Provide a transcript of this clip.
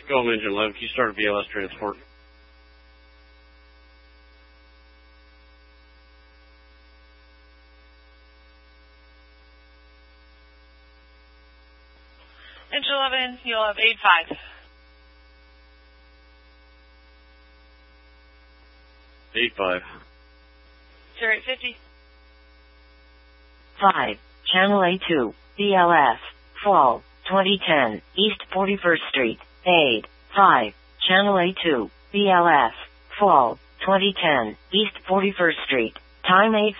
Go home, engine 11. Can you start a BLS transport? Engine 11, you'll have 8-5. 8-5. 0850. 5, Channel A2, BLS, Fall, 2010, East 41st Street, 8-5, Channel A2, BLS, Fall, 2010, East 41st Street, time 8